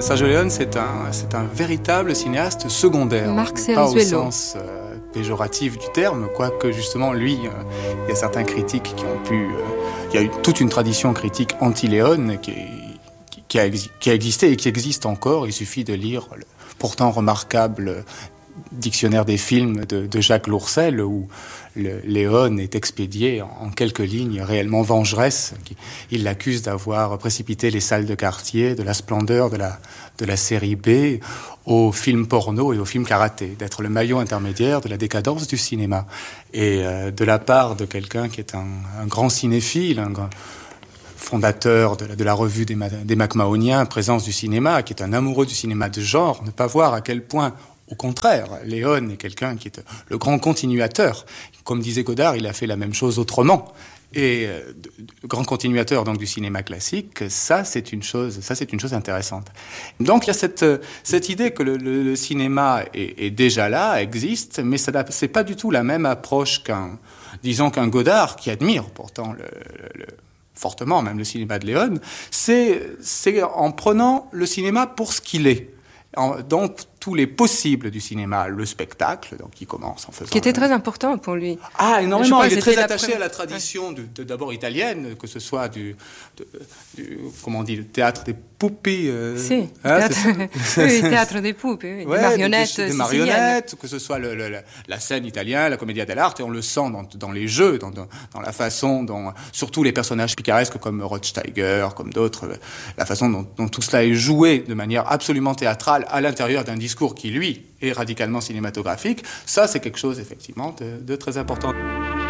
Sergio Leone, c'est un véritable cinéaste secondaire. Marc Pas au Cerezuelo. sens péjoratif du terme, quoique justement, lui, il y a certains critiques qui ont pu... il y a eu toute une tradition critique anti-Leone qui a existé et qui existe encore. Il suffit de lire le pourtant remarquable dictionnaire des films de Jacques Lourcel, où Léone est expédié en quelques lignes réellement vengeresse. Il l'accuse d'avoir précipité les salles de quartier de la splendeur de la série B au film porno et au film karaté, d'être le maillon intermédiaire de la décadence du cinéma. Et de la part de quelqu'un qui est un grand cinéphile, un grand fondateur de la revue des Macmahoniens, Présence du cinéma, qui est un amoureux du cinéma de genre, ne pas voir à quel point, au contraire, Léone est quelqu'un qui est le grand continuateur. Comme disait Godard, il a fait la même chose autrement. Et le grand continuateur donc du cinéma classique, ça c'est une chose intéressante. Donc il y a cette idée que le cinéma est déjà là, existe, mais c'est pas du tout la même approche qu'un Godard, qui admire pourtant fortement même le cinéma de Léone. C'est en prenant le cinéma pour ce qu'il est. Donc tous les possibles du cinéma, le spectacle, donc qui commence en faisant... Qui était très important pour lui. Ah, énormément. Il est très attaché à la tradition d'abord italienne, que ce soit comment on dit, le théâtre des poupées. Si, le théâtre des poupées, oui, des marionnettes, que ce soit la scène italienne, la commedia dell'arte, et on le sent dans les jeux, dans la façon dont, surtout les personnages picaresques comme Rotsteiger, comme d'autres, la façon dont tout cela est joué de manière absolument théâtrale à l'intérieur d'un discours qui, lui, est radicalement cinématographique. Ça, c'est quelque chose, effectivement, de très important.